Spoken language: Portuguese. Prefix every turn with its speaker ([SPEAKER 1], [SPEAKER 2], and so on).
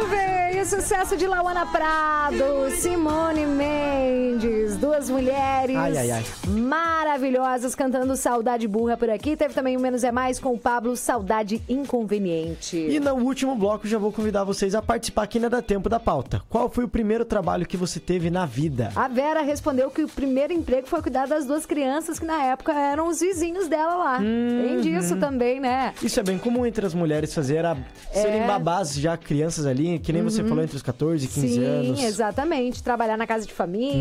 [SPEAKER 1] Muito bem, o sucesso de Lauana Prado, Simone Mendes, duas mulheres maravilhosas cantando Saudade Burra por aqui. Teve também o Menos é Mais com o Pablo, Saudade Inconveniente.
[SPEAKER 2] E no último bloco já vou convidar vocês a participar, que ainda dá tempo da pauta. Qual foi o primeiro trabalho que você teve na vida?
[SPEAKER 1] A Vera respondeu que o primeiro emprego foi cuidar das duas crianças que na época eram os vizinhos dela lá. Tem disso também, né?
[SPEAKER 2] Isso é bem comum entre as mulheres serem babás já crianças ali, que nem você falou, entre os 14 e 15 anos.
[SPEAKER 1] Sim, exatamente. Trabalhar na casa de família,